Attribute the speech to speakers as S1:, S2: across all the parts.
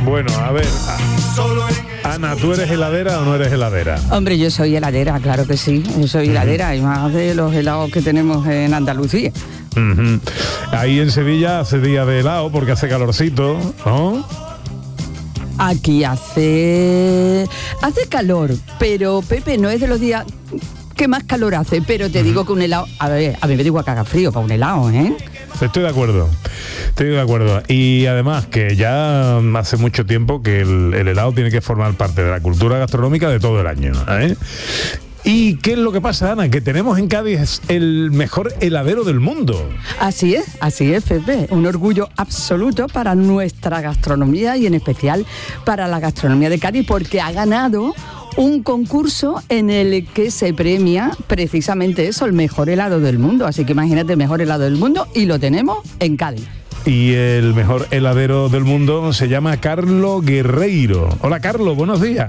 S1: Bueno, a ver, Ana, ¿tú eres heladera o no eres heladera?
S2: Hombre, yo soy heladera, claro que sí. Yo soy heladera, y más de los helados que tenemos en Andalucía.
S1: Uh-huh. Ahí en Sevilla hace día de helado porque hace calorcito, ¿no?
S2: Aquí hace calor, pero Pepe, no es de los días que más calor hace, pero te digo que un helado, a ver, a mí me digo que haga frío para un helado, ¿eh?
S1: Estoy de acuerdo. Y además que ya hace mucho tiempo que el helado tiene que formar parte de la cultura gastronómica de todo el año, ¿eh? ¿Y qué es lo que pasa, Ana? Que tenemos en Cádiz el mejor heladero del mundo.
S2: Así es, Pepe. Un orgullo absoluto para nuestra gastronomía y en especial para la gastronomía de Cádiz, porque ha ganado un concurso en el que se premia precisamente eso, el mejor helado del mundo. Así que imagínate, el mejor helado del mundo, y lo tenemos en Cádiz.
S1: Y el mejor heladero del mundo se llama Carlos Guerreiro. Hola, Carlos, buenos días.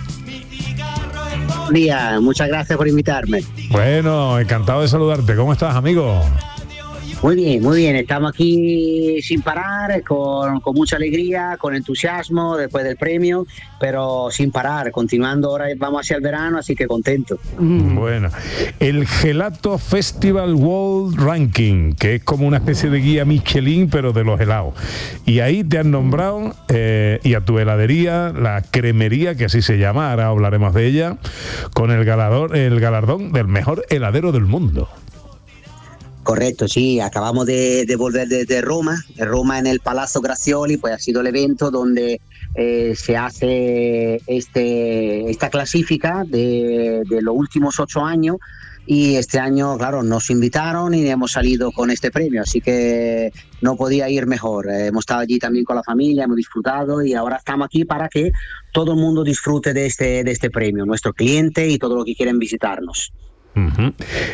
S3: Buenos días, muchas gracias por invitarme.
S1: Bueno, encantado de saludarte. ¿Cómo estás, amigo?
S3: Muy bien. Estamos aquí sin parar, con mucha alegría, con entusiasmo después del premio, pero sin parar, continuando. Ahora vamos hacia el verano, así que contento.
S1: Bueno, el Gelato Festival World Ranking, que es como una especie de guía Michelin, pero de los helados. Y ahí te han nombrado, y a tu heladería, la Cremería, que así se llama, ahora hablaremos de ella, con el galardón del mejor heladero del mundo.
S3: Correcto, sí, acabamos de volver de Roma en el Palazzo Grazioli, pues ha sido el evento donde se hace esta clasifica de los últimos 8 años, y este año, claro, nos invitaron y hemos salido con este premio, así que no podía ir mejor. Hemos estado allí también con la familia, hemos disfrutado, y ahora estamos aquí para que todo el mundo disfrute de este premio, nuestro cliente y todo lo que quieren visitarnos.
S1: Uh-huh.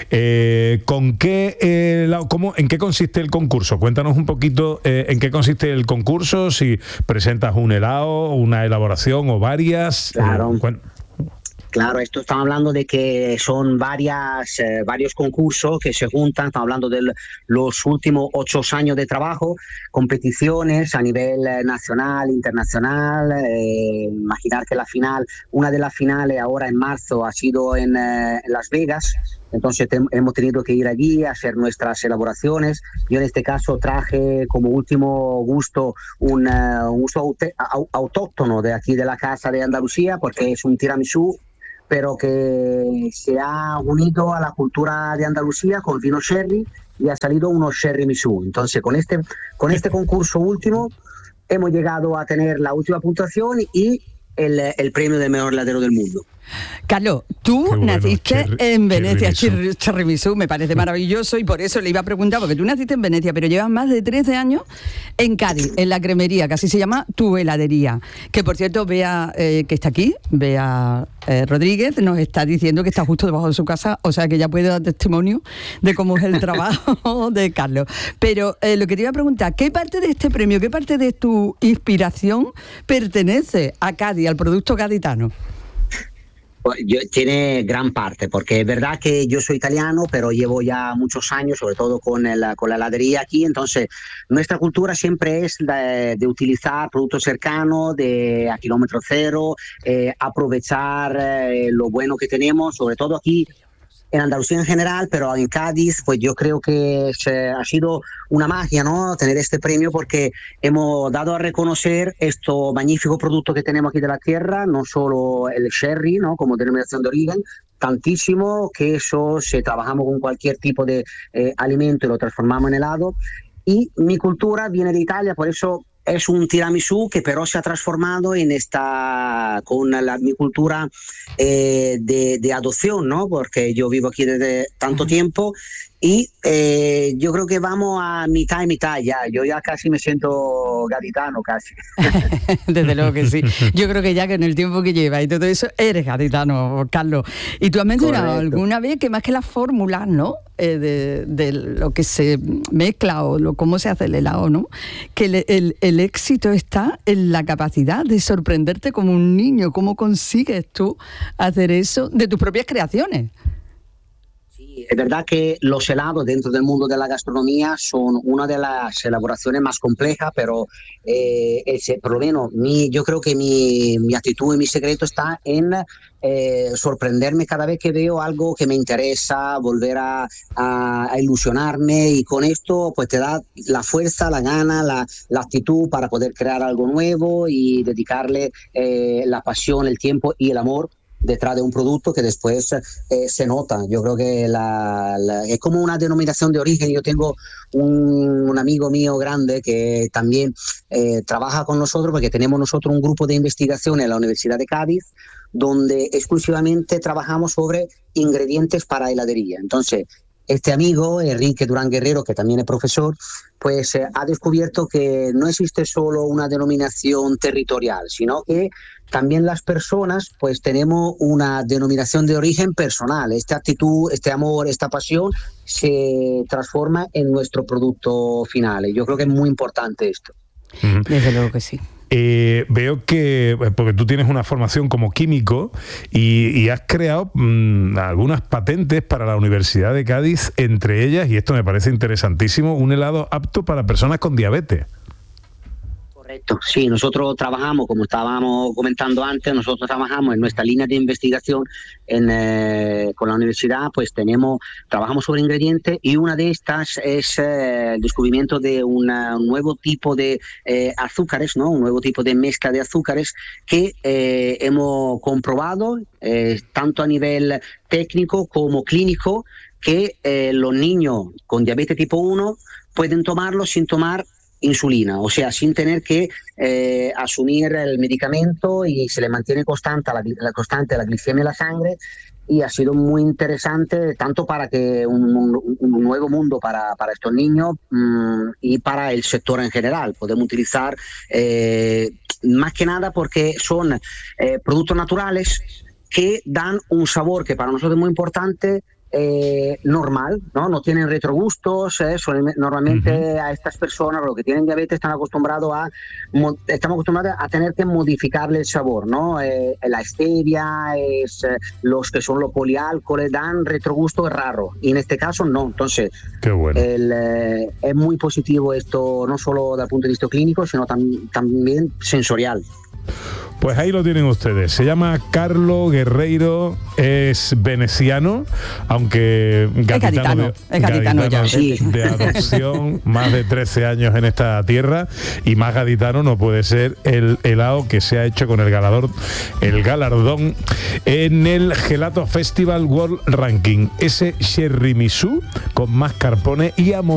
S1: ¿En qué consiste el concurso? Cuéntanos un poquito en qué consiste el concurso, si presentas un helado, una elaboración o varias.
S3: Claro, esto estamos hablando de que son varios concursos que se juntan. Estamos hablando de los últimos 8 años de trabajo, competiciones a nivel nacional, internacional. Imaginar que una de las finales ahora en marzo ha sido en Las Vegas. Entonces hemos tenido que ir allí a hacer nuestras elaboraciones. Yo en este caso traje como último gusto un gusto autóctono de aquí de la Casa de Andalucía, porque es un tiramisú, pero que se ha unido a la cultura de Andalucía con vino sherry, y ha salido unos sherry misú. Entonces con este concurso último hemos llegado a tener la última puntuación y el premio de mejor heladero del mundo.
S2: Carlos, tú naciste en Venecia, Tiramisú, me parece maravilloso, y por eso le iba a preguntar, porque tú naciste en Venecia, pero llevas más de 13 años en Cádiz, en la Cremería, que así se llama tu heladería, que por cierto, Bea, que está aquí, Bea Rodríguez, nos está diciendo que está justo debajo de su casa, o sea que ya puede dar testimonio de cómo es el trabajo de Carlos. Pero lo que te iba a preguntar, ¿qué parte de este premio, qué parte de tu inspiración pertenece a Cádiz, al producto gaditano?
S3: Tiene gran parte, porque es verdad que yo soy italiano, pero llevo ya muchos años, sobre todo con la heladería aquí. Entonces, nuestra cultura siempre es de utilizar productos cercanos, a kilómetro cero, aprovechar lo bueno que tenemos, sobre todo aquí en Andalucía en general, pero en Cádiz, pues yo creo que ha sido una magia, ¿no?, tener este premio, porque hemos dado a reconocer estos magníficos productos que tenemos aquí de la tierra, no solo el sherry, ¿no?, como denominación de origen, tantísimo quesos, trabajamos con cualquier tipo de alimento y lo transformamos en helado. Y mi cultura viene de Italia, por eso es un tiramisú que pero se ha transformado en mi cultura de adopción, ¿no? Porque yo vivo aquí desde tanto tiempo, y yo creo que vamos a mitad y mitad ya. Yo ya casi me siento gaditano, casi.
S2: Desde luego que sí. Yo creo que ya que en el tiempo que llevas y todo eso, eres gaditano, Carlos. Y tú has mencionado alguna vez que más que las fórmulas, ¿no?, de lo que se mezcla o cómo se hace el helado, ¿no?, que el éxito está en la capacidad de sorprenderte como un niño. ¿Cómo consigues tú hacer eso de tus propias creaciones?
S3: Sí, Es verdad que los helados dentro del mundo de la gastronomía son una de las elaboraciones más complejas, pero por lo menos yo creo que mi actitud y mi secreto está en sorprenderme cada vez que veo algo que me interesa, volver a ilusionarme, y con esto pues te da la fuerza, la gana, la actitud para poder crear algo nuevo y dedicarle la pasión, el tiempo y el amor detrás de un producto que después se nota. Yo creo que es como una denominación de origen. Yo tengo un amigo mío grande que también trabaja con nosotros, porque tenemos nosotros un grupo de investigación en la Universidad de Cádiz donde exclusivamente trabajamos sobre ingredientes para heladería. Entonces, este amigo, Enrique Durán Guerrero, que también es profesor, pues ha descubierto que no existe solo una denominación territorial, sino que también las personas pues tenemos una denominación de origen personal. Esta actitud, este amor, esta pasión se transforma en nuestro producto final. Y yo creo que es muy importante esto.
S2: Desde luego que sí.
S1: Veo que, porque tú tienes una formación como químico y has creado algunas patentes para la Universidad de Cádiz, entre ellas, y esto me parece interesantísimo, un helado apto para personas con diabetes.
S3: Correcto, sí, nosotros trabajamos, como estábamos comentando antes, nosotros trabajamos en nuestra línea de investigación con la universidad, pues trabajamos sobre ingredientes, y una de estas es el descubrimiento de un nuevo tipo de azúcares, ¿no? Un nuevo tipo de mezcla de azúcares que hemos comprobado, tanto a nivel técnico como clínico, que los niños con diabetes tipo 1 pueden tomarlo sin tomar insulina, o sea, sin tener que asumir el medicamento, y se le mantiene constante la glicemia en la sangre. Y ha sido muy interesante, tanto para que un nuevo mundo para estos niños y para el sector en general. Podemos utilizar más que nada porque son productos naturales que dan un sabor que para nosotros es muy importante, normal, no tienen retrogustos. Normalmente a estas personas, los que tienen diabetes, estamos acostumbrados a tener que modificarle el sabor, ¿no? La stevia, los que son los poliálcoles, dan retrogusto raro, y en este caso no. Entonces,
S1: qué bueno.
S3: Es muy positivo esto, no solo desde el punto de vista clínico, sino también sensorial.
S1: Pues ahí lo tienen ustedes. Se llama Carlo Guerreiro, es veneciano, aunque gaditano ya, sí, de adopción, más de 13 años en esta tierra, y más gaditano no puede ser el helado que se ha hecho con el galardón en el Gelato Festival World Ranking, ese tiramisú con mascarpone y